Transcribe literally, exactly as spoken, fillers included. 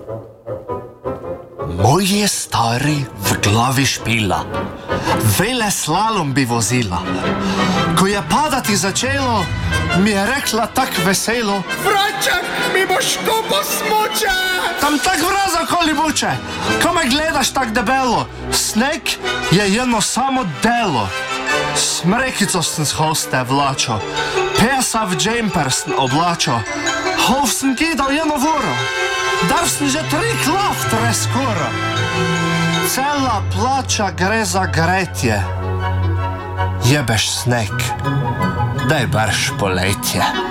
Moje stari v glavi špila. Vele slalom bi vozila. Ko je padati začelo, mi je rekla tak veselo: Vračak, mi boš kopo smuče! Tam tak vraza koli buče, ko me gledaš tak debelo, sneg je jedno samo delo. Smrekico sem z hoste vlačo, pesa v džemper sem oblačo, hov sem kidal jedno voro, dar sem že tri klaftre skoro. Cela plača gre za gretje, jebeš sneg, daj brž poletje.